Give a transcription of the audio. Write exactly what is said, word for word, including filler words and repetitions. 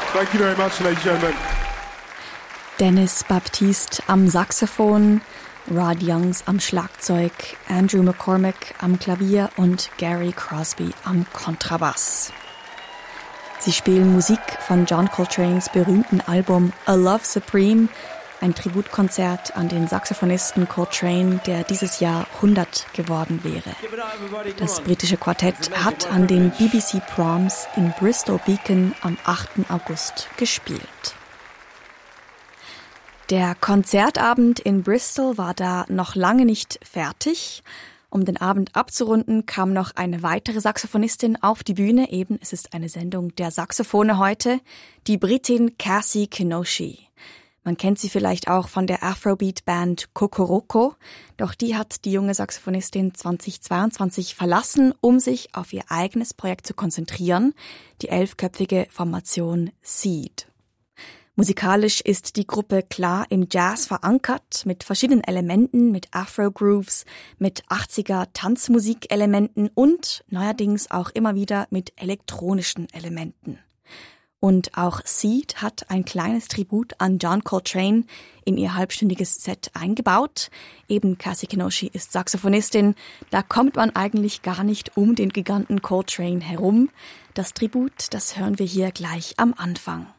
Thank you very much, ladies and gentlemen. Dennis Baptiste am Saxophon, Rod Youngs am Schlagzeug, Andrew McCormick am Klavier und Gary Crosby am Kontrabass. Sie spielen Musik von John Coltranes berühmten Album A Love Supreme, ein Tributkonzert an den Saxophonisten Coltrane, der dieses Jahr hundert geworden wäre. Das britische Quartett hat an den B B C Proms in Bristol Beacon am achten August gespielt. Der Konzertabend in Bristol war da noch lange nicht fertig. Um den Abend abzurunden, kam noch eine weitere Saxophonistin auf die Bühne. Eben, es ist eine Sendung der Saxophone heute, die Britin Cassie Kinoshie. Man kennt sie vielleicht auch von der Afrobeat-Band Kokoroko, doch die hat die junge Saxophonistin zweitausendzweiundzwanzig verlassen, um sich auf ihr eigenes Projekt zu konzentrieren, die elfköpfige Formation Seed. Musikalisch ist die Gruppe klar im Jazz verankert, mit verschiedenen Elementen, mit Afro-Grooves, mit achtziger-Tanzmusikelementen und neuerdings auch immer wieder mit elektronischen Elementen. Und auch Seed hat ein kleines Tribut an John Coltrane in ihr halbstündiges Set eingebaut. Eben Cassie Kinoshie ist Saxophonistin. Da kommt man eigentlich gar nicht um den Giganten Coltrane herum. Das Tribut, das hören wir hier gleich am Anfang.